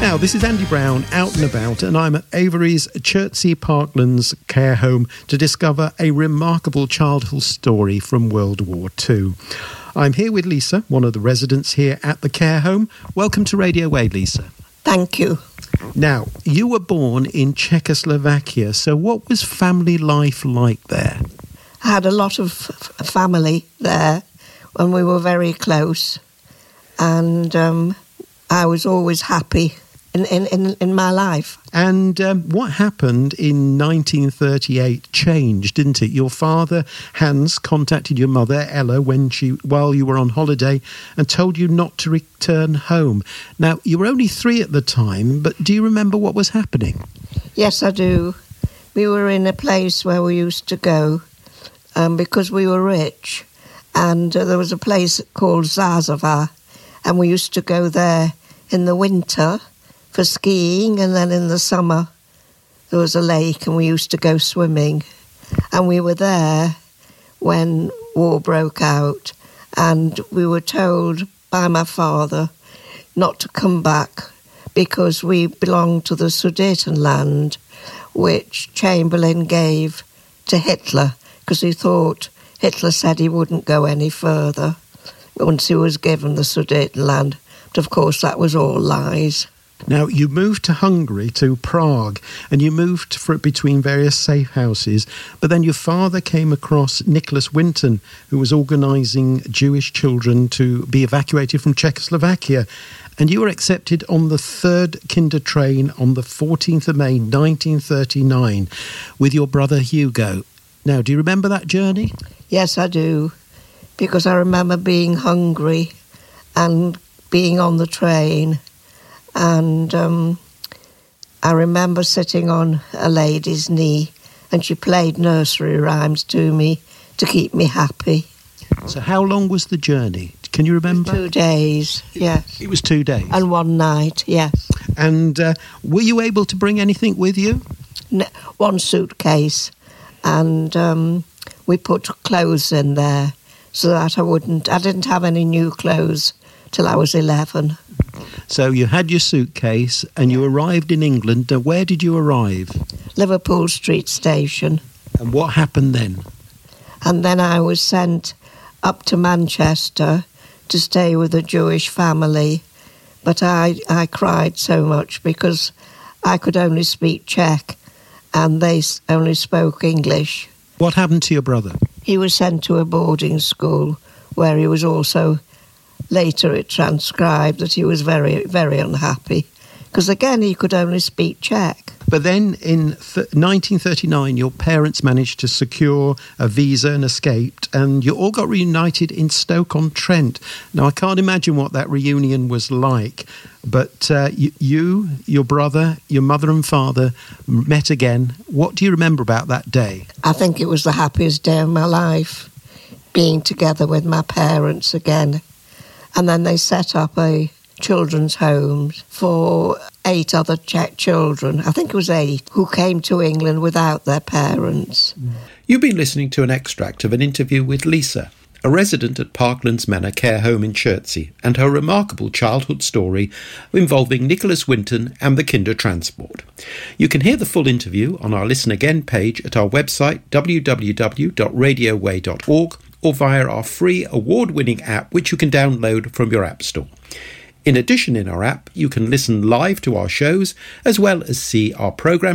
Now, this is Andy Brown, out and about, and I'm at Avery's Chertsey Parklands care home to discover a remarkable childhood story from World War II. I'm here with Lisa, one of the residents here at the care home. Welcome to Radio Way, Lisa. Thank you. Now, you were born in Czechoslovakia, so what was family life like there? I had a lot of family there when we were very close, and I was always happy in my life. And what happened in 1938 changed, didn't it? Your father, Hans, contacted your mother, Ella, while you were on holiday and told you not to return home. Now, you were only 3 at the time, but do you remember what was happening? Yes, I do. We were in a place where we used to go because we were rich, and there was a place called Zazava, and we used to go there in the winter for skiing, and then in the summer there was a lake and we used to go swimming. And we were there when war broke out, and we were told by my father not to come back because we belonged to the Sudetenland, which Chamberlain gave to Hitler because he thought Hitler said he wouldn't go any further once he was given the Sudetenland. But of course that was all lies. Now, you moved to Hungary, to Prague, and you moved between various safe houses, but then your father came across Nicholas Winton, who was organising Jewish children to be evacuated from Czechoslovakia, and you were accepted on the 3rd Kinder train on the 14th of May 1939 with your brother Hugo. Now, do you remember that journey? Yes, I do, because I remember being hungry and being on the train. And I remember sitting on a lady's knee, and she played nursery rhymes to me to keep me happy. So how long was the journey? Can you remember? 2 days, yes. It was 2 days? And 1 night, yes. And were you able to bring anything with you? No, 1 suitcase, and we put clothes in there so that I didn't have any new clothes till I was 11. So you had your suitcase and you arrived in England. Where did you arrive? Liverpool Street Station. And what happened then? And then I was sent up to Manchester to stay with a Jewish family. But I cried so much because I could only speak Czech and they only spoke English. What happened to your brother? He was sent to a boarding school where he was also... Later it transcribed that he was very, very unhappy because, again, he could only speak Czech. But then in 1939, your parents managed to secure a visa and escaped, and you all got reunited in Stoke-on-Trent. Now, I can't imagine what that reunion was like, but you, your brother, your mother and father met again. What do you remember about that day? I think it was the happiest day of my life, being together with my parents again. And then they set up a children's home for 8 other Czech children, I think it was 8, who came to England without their parents. You've been listening to an extract of an interview with Lisa, a resident at Parklands Manor Care Home in Chertsey, and her remarkable childhood story involving Nicholas Winton and the Kinder Transport. You can hear the full interview on our Listen Again page at our website www.radioway.org or via our free award-winning app, which you can download from your app store. In addition, in our app, you can listen live to our shows, as well as see our programme